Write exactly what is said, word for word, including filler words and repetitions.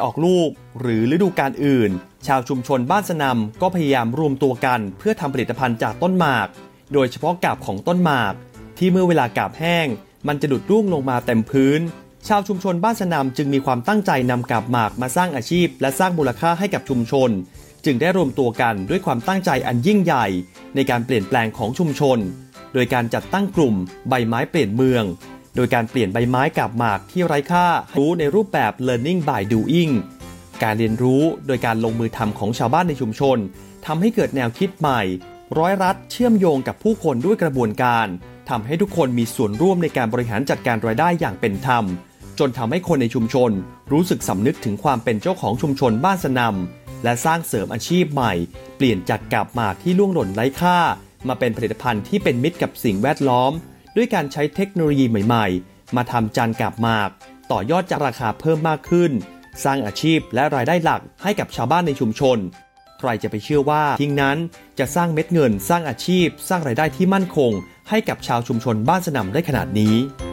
ออกลูกหรือฤดูกาลอื่นชาวชุมชนบ้านสนมก็พยายามรวมตัวกันเพื่อทำผลิตภัณฑ์จากต้นหมากโดยเฉพาะกาบของต้นหมากที่เมื่อเวลากาบแห้งมันจะดุดร่วงลงมาเต็มพื้นชาวชุมชนบ้านสนมจึงมีความตั้งใจนำกาบหมากมาสร้างอาชีพและสร้างมูลค่าให้กับชุมชนจึงได้รวมตัวกันด้วยความตั้งใจอันยิ่งใหญ่ในการเปลี่ยนแปลงของชุมชนโดยการจัดตั้งกลุ่มใบไม้เปลี่ยนเมืองโดยการเปลี่ยนใบไม้กาบหมากที่ไร้ค่ารู้ในรูปแบบ learning by doing การเรียนรู้โดยการลงมือทำของชาวบ้านในชุมชนทำให้เกิดแนวคิดใหม่ร้อยรัดเชื่อมโยงกับผู้คนด้วยกระบวนการทำให้ทุกคนมีส่วนร่วมในการบริหารจัดการรายได้อย่างเป็นธรรมจนทำให้คนในชุมชนรู้สึกสำนึกถึงความเป็นเจ้าของชุมชนบ้านสนมและสร้างเสริมอาชีพใหม่เปลี่ยนจากกาบหมากที่ล่วงหล่นไร้ค่ามาเป็นผลิตภัณฑ์ที่เป็นมิตรกับสิ่งแวดล้อมด้วยการใช้เทคโนโลยีใหม่ๆมาทำจานกาบหมากต่อยอดจากราคาเพิ่มมากขึ้นสร้างอาชีพและรายได้หลักให้กับชาวบ้านในชุมชนใครจะไปเชื่อว่าทิ้งนั้นจะสร้างเม็ดเงินสร้างอาชีพสร้างรายได้ที่มั่นคงให้กับชาวชุมชนบ้านสนมได้ขนาดนี้